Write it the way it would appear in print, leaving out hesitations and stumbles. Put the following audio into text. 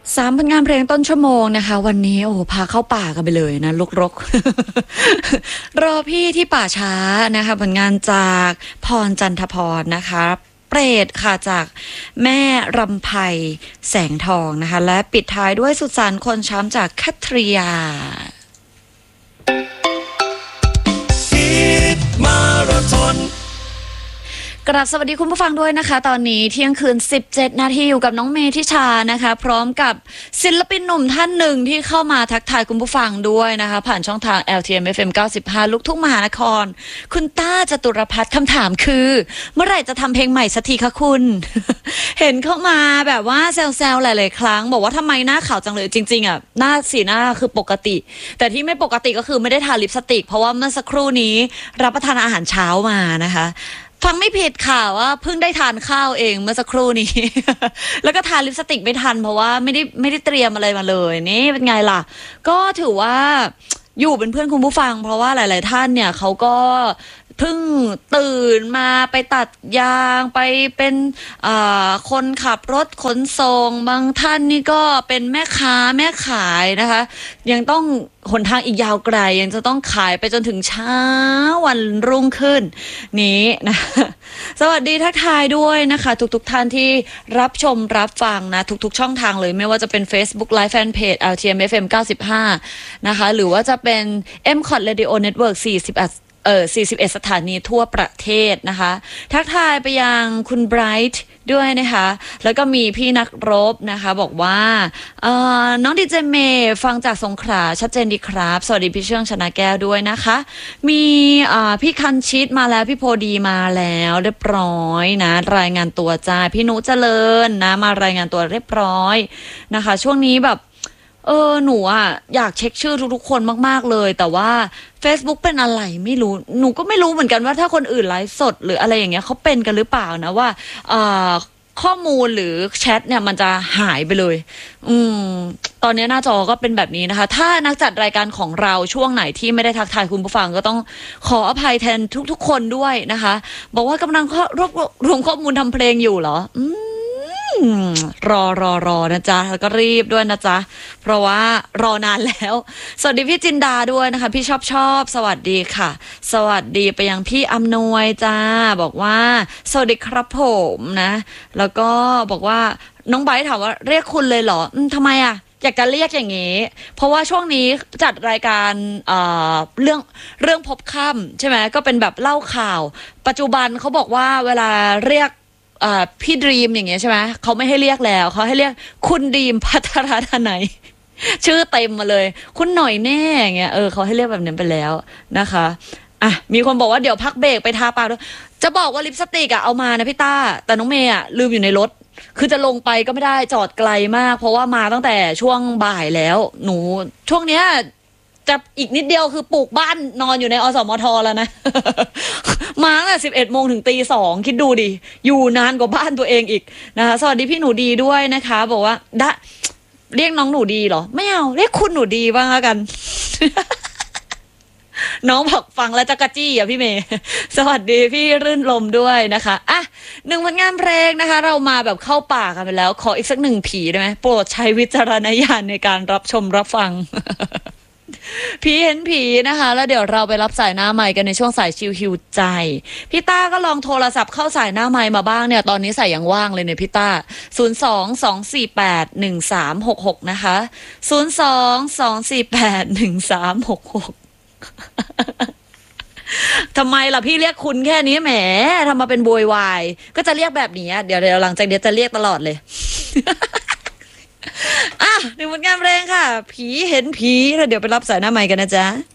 3 ผลงานเพลงต้นชั่วโมงนะคะวันนี้โอ้โฮพาเข้าป่ากันไปเลยนะรกๆ รอพี่ที่ป่าช้านะคะผลงานจากพรจันทพรนะคะเปรตค่ะจากแม่รำไพแสงทองนะคะและปิดท้ายด้วยสุสานคนช้ำจากคัทริยากราบสวัสดีคุณผู้ฟังด้วยนะคะตอนนี้เที่ยงคืน17 นาทีอยู่กับน้องเมธิชานะคะพร้อมกับศิลปินหนุ่มท่านหนึ่งที่เข้ามาทักทายคุณผู้ฟังด้วยนะคะผ่านช่องทาง LTM FM 95ลูกทุ่งมหานครคุณต้าจตุรพัฒน์คำถามคือเมื่อไหร่จะทำเพลงใหม่สักทีคะคุณ เห็นเข้ามาแบบว่าแซวๆหลายๆครั้งบอกว่าทำไมหน้าขาวจังเลยจริงๆอ่ะสีหน้าคือปกติแต่ที่ไม่ปกติก็คือไม่ได้ทาลิปสติกเพราะว่าเมื่อสักครู่นี้รับประทานอาหารเช้ามานะคะฟังไม่ผิดค่ะว่าเพิ่งได้ทานข้าวเองเมื่อสักครู่นี้ แล้วก็ทาลิปสติกไม่ทันเพราะว่าไม่ได้เตรียมอะไรมาเลยนี่เป็นไงล่ะก็ถือว่าอยู่เป็นเพื่อนคุณผู้ฟังเพราะว่าหลายๆท่านเนี่ยเขาก็เพิ่งตื่นมาไปตัดยางไปเป็นคนขับรถขนส่งบางท่านนี่ก็เป็นแม่ค้าแม่ขายนะคะยังต้องหนทางอีกยาวไกลยังจะต้องขายไปจนถึงเช้าวันรุ่งขึ้นนี้นะสวัสดีทักทายด้วยนะคะทุกท่านที่รับชมรับฟังนะทุกช่องทางเลยไม่ว่าจะเป็น Facebook Live Fanpage LTM FM 95นะคะหรือว่าจะเป็น MCOT Radio Network 41 สถานีทั่วประเทศนะคะทักทายไปยังคุณไบรท์ด้วยนะคะแล้วก็มีพี่นักรบนะคะบอกว่าน้องดีเจเมย์ฟังจากสงขลาชัดเจนดีครับสวัสดีพี่เชื่องชนะแก้วด้วยนะคะมีพี่คันชิดมาแล้วพี่โพดีมาแล้วเรียบร้อยนะรายงานตัวจ้าพี่นุเจริญนะมารายงานตัวเรียบร้อยนะคะช่วงนี้แบบหนูอ่ะอยากเช็คชื่อทุกๆคนมากๆเลยแต่ว่า Facebook เป็นอะไรไม่รู้หนูก็ไม่รู้เหมือนกันว่าถ้าคนอื่นไลฟ์สดหรืออะไรอย่างเงี้ยเขาเป็นกันหรือเปล่านะว่าข้อมูลหรือแชทเนี่ยมันจะหายไปเลยตอนนี้หน้าจอก็เป็นแบบนี้นะคะถ้านักจัดรายการของเราช่วงไหนที่ไม่ได้ทักทายคุณผู้ฟังก็ต้องขออภัยแทนทุกๆคนด้วยนะคะบอกว่ากำลังรวบรวมข้อมูลทำเพลงอยู่เหรอรอนะจ๊ะแล้วก็รีบด้วยนะจ๊ะเพราะว่ารอนานแล้วสวัสดีพี่จินดาด้วยนะคะพี่ชอบสวัสดีค่ะสวัสดีไปยังพี่อำนวยจ้าบอกว่าสวัสดีครับผมนะแล้วก็บอกว่าน้องไบร์ทถามว่าเรียกคุณเลยเหรอทำไมอ่ะอยากจะเรียกอย่างงี้เพราะว่าช่วงนี้จัดรายการเรื่องพบค่ำใช่ไหมก็เป็นแบบเล่าข่าวปัจจุบันเขาบอกว่าเวลาเรียกพี่ดรีมอย่างเงี้ยใช่ไหมเขาไม่ให้เรียกแล้วเขาให้เรียกคุณดรีมภัทรทนายชื่อเต็มมาเลยคุณหน่อยแน่อย่างเงี้ยเขาให้เรียกแบบนั้นไปแล้วนะคะมีคนบอกว่าเดี๋ยวพักเบรกไปทาปากด้วยจะบอกว่าลิปสติกเอามานะพี่ต้าแต่น้องเมย์ลืมอยู่ในรถคือจะลงไปก็ไม่ได้จอดไกลมากเพราะว่ามาตั้งแต่ช่วงบ่ายแล้วหนูช่วงเนี้ยจะอีกนิดเดียวคือปลูกบ้านนอนอยู่ในอสมทแล้วนะมาตั้งแต่11 โมงถึงตี 2คิดดูดิอยู่นานกว่าบ้านตัวเองอีกนะคะสวัสดีพี่หนูดีด้วยนะคะบอกว่าเรียกน้องหนูดีเหรอไม่เอาเรียกคุณหนูดีบ้างแล้วกัน น้องบอกฟังแล้วจะกระจี้พี่เมย์สวัสดีพี่รื่นลมด้วยนะคะ1 ผลงานเพลงนะคะเรามาแบบเข้าป่ากันไปแล้วขออีกสัก1 ผีได้ไหมโปรดใช้วิจารณญาณในการรับชมรับฟัง ผีเห็นผีนะคะแล้วเดี๋ยวเราไปรับสายหน้าไมค์กันในช่วงสายชิวฮิวใจพี่ต้าก็ลองโทรศัพท์เข้าสายหน้าไมค์มาบ้างเนี่ยตอนนี้สายยังว่างเลยเนี่ยพี่ต้า02-248-1366นะคะ02-248-1366ทำไมล่ะพี่เรียกคุณแค่นี้แหมทำมาเป็นโวยวายก็จะเรียกแบบนี้เดี๋ยวหลังจากเดี๋ยวจะเรียกตลอดเลย1 ผลงานเพลงค่ะผีเห็นผีแล้วเดี๋ยวไปรับสายหน้าไมค์กันนะจ๊ะ